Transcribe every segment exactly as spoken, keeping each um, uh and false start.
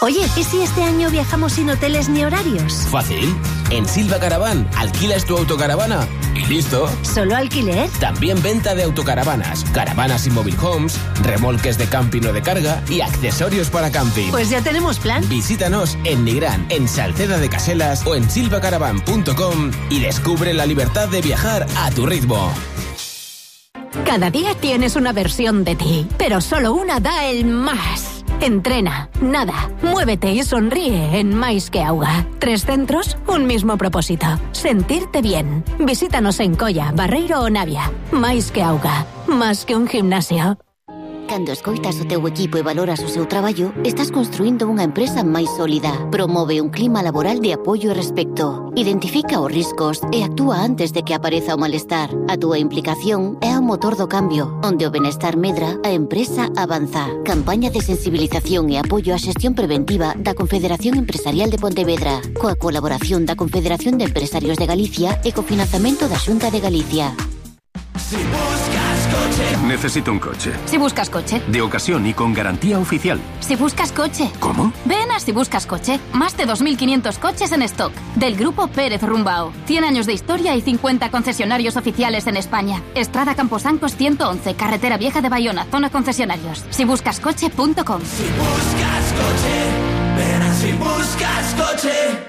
Oye, ¿y si este año viajamos sin hoteles ni horarios? Fácil. En Silva Caravan alquilas tu autocaravana y listo. ¿Solo alquiler? También venta de autocaravanas, caravanas y mobile homes, remolques de camping o de carga y accesorios para camping. Pues ya tenemos plan. Visítanos en Nigrán, en Salceda de Caselas o en silva caravan punto com y descubre la libertad de viajar a tu ritmo. Cada día tienes una versión de ti, pero solo una da el más. Entrena, nada, muévete y sonríe en Mais que Auga. Tres centros, un mismo propósito. Sentirte bien. Visítanos en Colla, Barreiro o Navia. Mais que Auga. Más que un gimnasio. Cando escoitas o teu equipo e valoras o seu traballo, estás construindo unha empresa máis sólida. Promove un clima laboral de apoio e respecto. Identifica os riscos e actúa antes de que apareza o malestar. A túa implicación é o motor do cambio. Onde o benestar medra, a empresa avanza. Campaña de sensibilización e apoio á xestión preventiva da Confederación Empresarial de Pontevedra, coa colaboración da Confederación de Empresarios de Galicia e co financiamento da Xunta de Galicia. Si buscas coche. Necesito un coche. Si buscas coche. De ocasión y con garantía oficial. Si buscas coche. ¿Cómo? Ven a Si Buscas Coche. Más de dos mil quinientos coches en stock. Del grupo Pérez Rumbao. cien años de historia y cincuenta concesionarios oficiales en España. Estrada Camposancos ciento once, Carretera Vieja de Bayona, zona concesionarios. si buscas coche punto com. Si buscas coche, ven a Si Buscas Coche.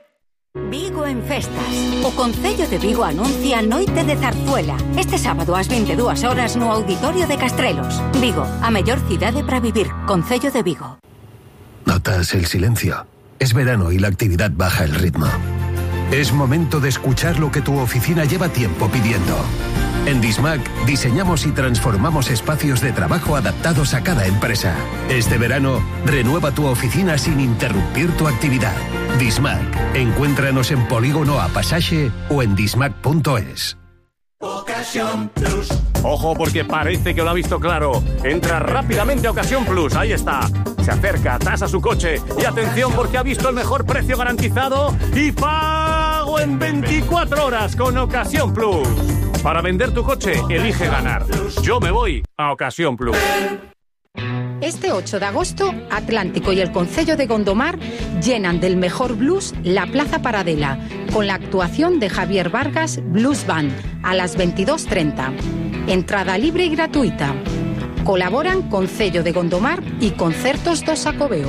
Vigo en festas. O Concello de Vigo anuncia Noite de Zarzuela. Este sábado ás veintidúas horas no Auditorio de Castrelos. Vigo, a mellor cidade para vivir. Concello de Vigo. ¿Notas el silencio? Es verano y la actividad baja el ritmo. Es momento de escuchar lo que tu oficina lleva tiempo pidiendo. En Dismac diseñamos y transformamos espacios de trabajo adaptados a cada empresa. Este verano, renueva tu oficina sin interrumpir tu actividad. Dismac. Encuéntranos en Polígono A Pasaje o en dismac punto es. Ocasión Plus. Ojo, porque parece que lo ha visto claro. Entra rápidamente a Ocasión Plus. Ahí está. Se acerca, tasa su coche. Y atención, porque ha visto el mejor precio garantizado y pago en veinticuatro horas con Ocasión Plus. Para vender tu coche, elige ganar. Yo me voy a Ocasión Plus. Este ocho de agosto, Atlántico y el Concello de Gondomar llenan del mejor blues la Plaza Paradela, con la actuación de Javier Vargas Blues Band a las veintidós treinta. Entrada libre y gratuita. Colaboran Concello de Gondomar y Concertos do Xacobeo.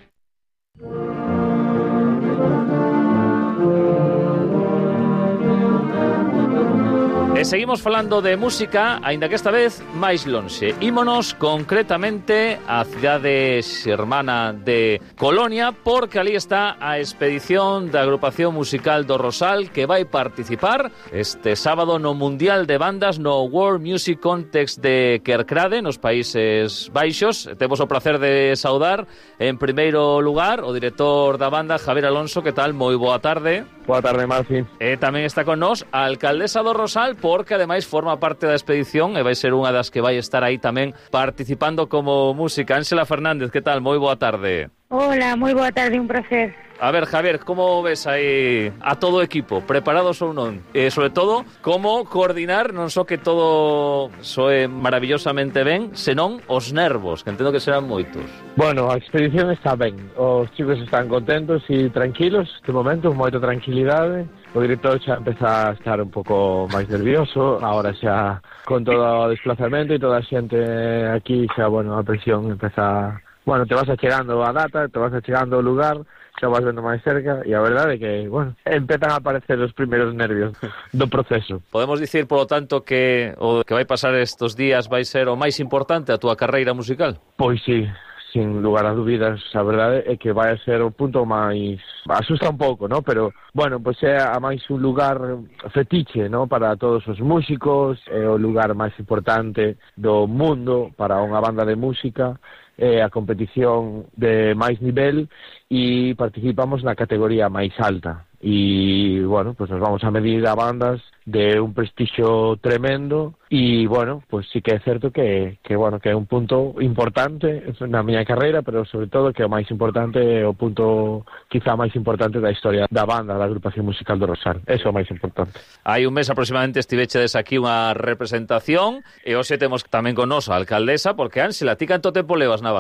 E seguimos falando de música, aínda que esta vez máis lonxe. Ímonos concretamente á cidade xermana de Colonia, porque ali está a expedición da agrupación musical do Rosal, que vai participar este sábado no Mundial de Bandas no World Music Contest de Kerkrade, nos Países Baixos. Temos o placer de saudar en primeiro lugar o director da banda, Javier Alonso. Que tal? Moi boa tarde. Boa tarde, Marci. E tamén está con nós a alcaldesa do Rosal, porque ademais forma parte da expedición e vai ser unha das que vai estar aí tamén participando como música. Ángela Fernández, que tal? Moi boa tarde. Hola, moi boa tarde, un placer. A ver, Javier, como ves aí a todo o equipo? Preparados ou non? E, sobre todo, como coordinar non só que todo soe maravillosamente ben, senón os nervos, que entendo que serán moitos. Bueno, a expedición está ben. Os chicos están contentos e tranquilos, de momento, moita tranquilidade. O director xa empeza a estar un pouco máis nervioso, agora xa con todo o desplazamento e toda a xente aquí, xa, bueno, a presión empeza... Bueno, te vas achegando a data, te vas achegando ao lugar, xa vas vendo máis cerca, e a verdade é que, bueno, empezan a aparecer os primeiros nervios do proceso. Podemos dicir, polo tanto, que o que vai pasar estos días vai ser o máis importante a túa carreira musical? Pois sí, sin lugar a dúbidas, a verdade é que vai a ser o punto máis... Asusta un pouco, ¿no? Pero, bueno, pois é a máis un lugar fetiche, ¿no? Para todos os músicos, é o lugar máis importante do mundo para unha banda de música, é a competición de máis nivel e participamos na categoría máis alta. E, bueno, pues nos vamos a medir a bandas de un prestixio tremendo e, bueno, pues sí que é certo que, que, bueno, que é un punto importante na miña carreira, pero sobre todo que o máis importante é o punto quizá máis importante da historia da banda, da agrupación musical do Rosal. Eso é o máis importante. Hai un mes aproximadamente estivechedes aquí unha representación e hoxe temos tamén con nos a alcaldesa, porque, Ángela, ti canto tempo levas na banda?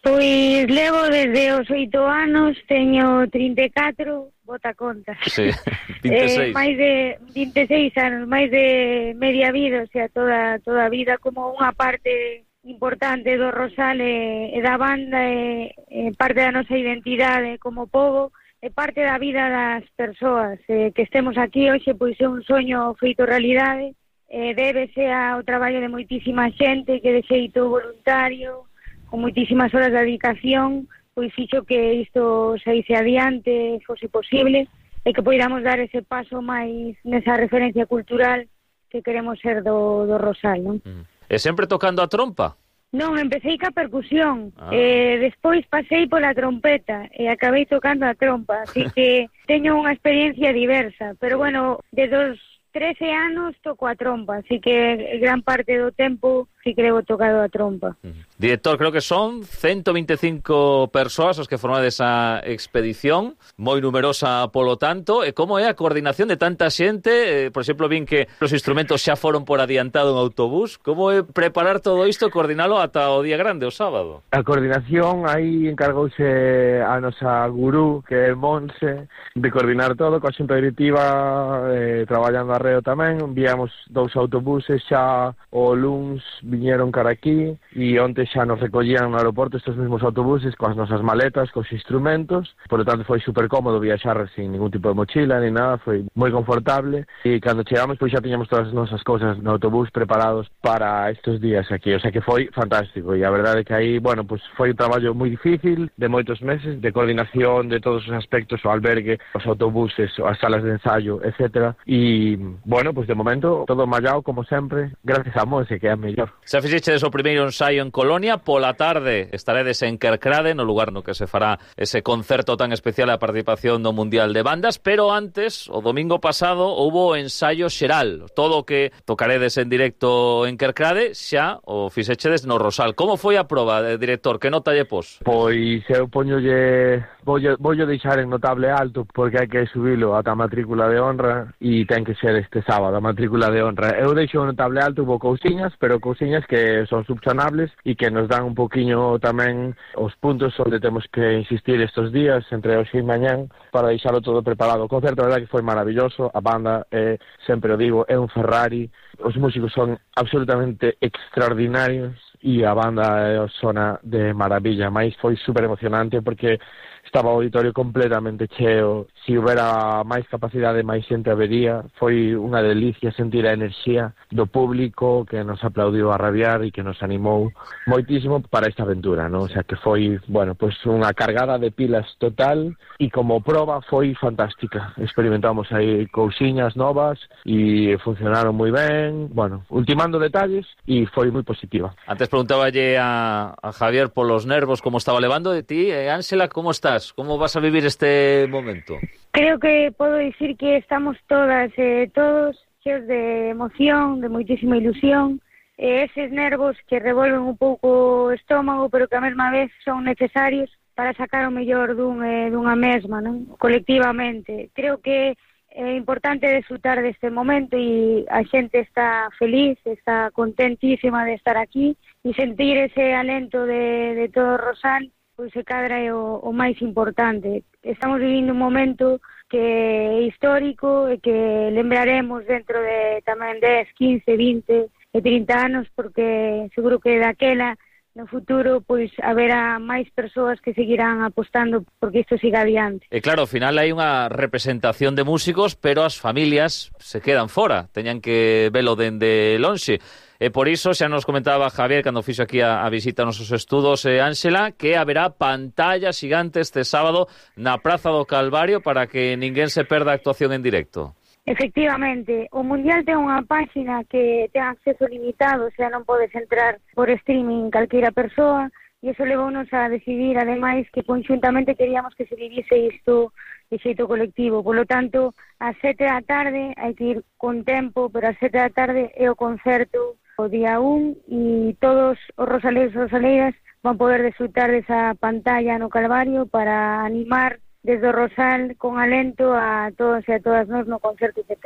Pois levo desde os oito anos, teño trinta e catro, bota conta. Sí, vinte e seis. Eh, máis de vinte e seis anos, máis de media vida, o sea, toda toda a vida como unha parte importante do Rosal e, e da banda e, e parte da nosa identidade como pobo e parte da vida das persoas. Eh, que estemos aquí hoxe pois é un soño feito realidade, eh, débese ao traballo de moitísima xente que de xeito voluntario, con moitísimas horas de dedicación, pois fixo que isto saíse adiante, fose posible, e que poidamos dar ese paso máis nesa referencia cultural que queremos ser do, do Rosal, non? Mm. E sempre tocando a trompa? Non, empecé ca percusión, ah. eh, despois pasei pola trompeta e acabei tocando a trompa, así que teño unha experiencia diversa, pero bueno, de dos trece anos toco a trompa, así que gran parte do tempo sí que levo tocado a trompa. Mm. Director, creo que son ciento veinticinco persoas os que formades a expedición, moi numerosa polo tanto, e como é a coordinación de tanta xente? Eh, por exemplo, vin que os instrumentos xa foron por adiantado en autobús, como é preparar todo isto e coordinalo ata o día grande, o sábado? A coordinación, aí encargouse a nosa gurú, que é Monse, de coordinar todo, coa xunta directiva, eh, traballando arreo tamén, enviamos dous autobuses xa o luns, viñeron cara aquí, e onte xa nos recollían no aeroporto estes mesmos autobuses coas nosas maletas, cos instrumentos, por lo tanto foi super cómodo viaxar sin ningún tipo de mochila ni nada, foi moi confortable, e cando chegamos pois xa tiñamos todas as nosas cousas no autobús preparados para estes días aquí, o sea que foi fantástico, e a verdade é que aí, bueno, pois foi un traballo moi difícil, de moitos meses, de coordinación de todos os aspectos, o albergue, os autobuses, as salas de ensayo, etcétera, e, bueno, pois de momento, todo mallado como sempre, gracias a Monse, que é a mellor. Xa fixeches o primeiro ensaio en Colonia, pola tarde estaredes en Kerkrade, no lugar no que se fará ese concerto tan especial a participación do Mundial de Bandas, pero antes, o domingo pasado, houbo ensaio xeral. Todo o que tocaredes en directo en Kerkrade, xa o fixechedes no Rosal. Como foi a proba, director? Que nota lle pos? Pois eu poñolle... Voy a deixar en notable alto porque hai que subilo ata a matrícula de honra e ten que ser este sábado a matrícula de honra. Eu deixo en notable alto, hubo cousiñas, pero cousiñas que son subsanables e que nos dan un poquinho tamén os puntos onde temos que insistir estes días entre hoxe e mañán para deixalo todo preparado. O concerto, a verdade, que foi maravilloso, a banda, eh, sempre o digo, é un Ferrari, os músicos son absolutamente extraordinarios e a banda sona de maravilla, máis foi super emocionante porque estaba o auditorio completamente cheo, se houbera máis capacidade, máis xente habería, foi unha delicia sentir a enerxía do público que nos aplaudiu a rabiar e que nos animou moitísimo para esta aventura, ¿no? O sea que foi, bueno, pues unha cargada de pilas total e como proba foi fantástica, experimentamos aí cousiñas novas e funcionaron moi ben, bueno, ultimando detalles e foi moi positiva. Antes preguntaballe a, a Javier polos nervos como estaba levando de ti, e Ángela, como estás? ¿Cómo vas a vivir este momento? Creo que podo dicir que estamos todas e eh, todos cheos de emoción, de moitísima ilusión, e eses nervos que revolven un pouco o estómago, pero que a mesma vez son necesarios para sacar o mellor dun, eh, dunha mesma, non? Colectivamente. Creo que é importante desfrutar deste momento e a xente está feliz, está contentísima de estar aquí e sentir ese alento de, de todo Rosal, pois se cadra é o, o máis importante. Estamos vivindo un momento que é histórico e que lembraremos dentro de tamén dez, quince, vinte e trinta anos, porque seguro que daquela no futuro pois haberá máis persoas que seguirán apostando porque isto siga adiante. E claro, ao final hai unha representación de músicos, pero as familias se quedan fora, teñan que velo dende lonxe. E por iso xa nos comentaba Javier cando fixo aquí a, a visita aos nosos estudos, eh, Ángela, que haberá pantalla xigante este sábado na Praza do Calvario para que ninguén se perda a actuación en directo. Efectivamente, o Mundial ten unha páxina que ten acceso limitado, o sea, non podes entrar por streaming calquera persoa, e iso levounos a decidir, ademais, que conxuntamente queríamos que se vivise isto de xeito colectivo. Por lo tanto, ás sete da tarde hai que ir con tempo, pero ás sete da tarde é o concerto o día un e todos os rosaleiros e rosaleiras van poder desfrutar desa pantalla no Calvario para animar desde o Rosal con alento a todos e a todas nós no concerto que temos.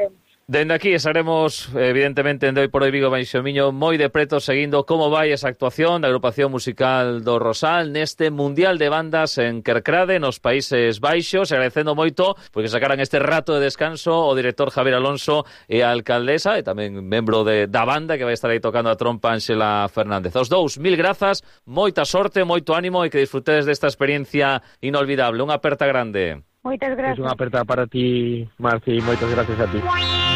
Dende aquí estaremos, evidentemente, en de Hoy por Hoy Vigo Baixo Miño moi de preto seguindo como vai esa actuación da agrupación musical do Rosal neste Mundial de Bandas en Kerkrade, nos Países Baixos, agradecendo moito porque sacaran este rato de descanso o director Javier Alonso e a alcaldesa e tamén membro de, da banda que vai estar aí tocando a trompa Ángela Fernández. Os dous, mil grazas, moita sorte, moito ánimo e que disfrutedes desta experiencia inolvidable. Unha aperta grande. Moitas gracias. Es unha aperta para ti, Marci, e moitas gracias a ti.